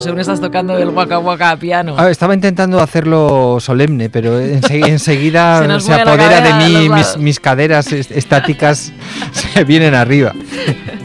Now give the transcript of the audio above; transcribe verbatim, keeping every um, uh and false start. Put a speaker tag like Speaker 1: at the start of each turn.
Speaker 1: Según estás tocando el Waka Waka a piano.
Speaker 2: Ah, estaba intentando hacerlo solemne, pero ense- enseguida
Speaker 1: Se
Speaker 2: se,
Speaker 1: nos
Speaker 2: se
Speaker 1: mueve la
Speaker 2: apodera de
Speaker 1: cadera a
Speaker 2: mí,
Speaker 1: los
Speaker 2: mis,
Speaker 1: lados.
Speaker 2: mis caderas est- estáticas se vienen arriba.